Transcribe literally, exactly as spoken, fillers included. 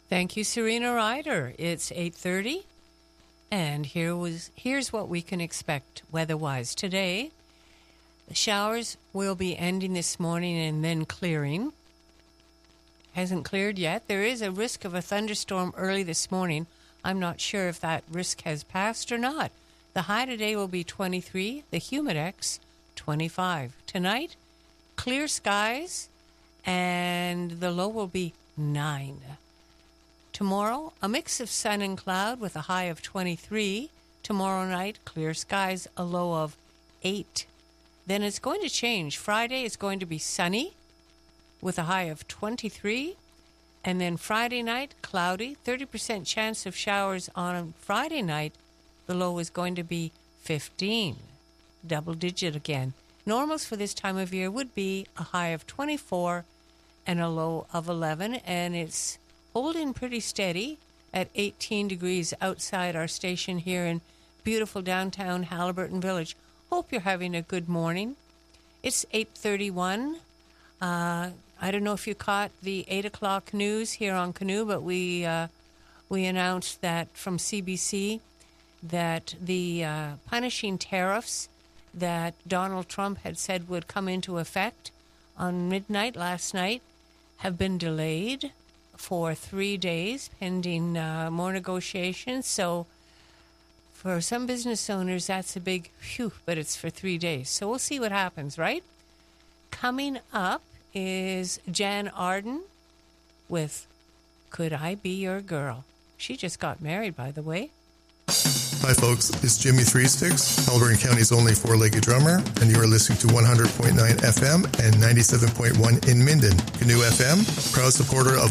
Thank you, Serena Ryder. It's eight thirty, and here was here's what we can expect weather-wise today. The showers will be ending this morning and then clearing. Hasn't cleared yet. There is a risk of a thunderstorm early this morning. I'm not sure if that risk has passed or not. The high today will be twenty-three, the humidex twenty-five. Tonight, clear skies, and the low will be nine. Tomorrow, a mix of sun and cloud with a high of twenty-three. Tomorrow night, clear skies, a low of eight. Then it's going to change. Friday is going to be sunny with a high of twenty-three. And then Friday night, cloudy, thirty percent chance of showers on Friday night. The low is going to be fifteen, double digit again. Normals for this time of year would be a high of twenty-four and a low of eleven, and it's holding pretty steady at eighteen degrees outside our station here in beautiful downtown Haliburton Village. Hope you're having a good morning. It's eight thirty-one. Uh, I don't know if you caught the eight o'clock news here on Canoe, but we uh, we announced that from C B C that the uh, punishing tariffs that Donald Trump had said would come into effect on midnight last night have been delayed for three days pending uh, more negotiations. So for some business owners, that's a big phew, but it's for three days. So we'll see what happens, right? Coming up is Jan Arden with Could I Be Your Girl? She just got married, by the way. Hi, folks. It's Jimmy Three Sticks, Haliburton County's only four-legged drummer, and you are listening to one hundred point nine F M and ninety-seven point one in Minden. Canoe F M, proud supporter of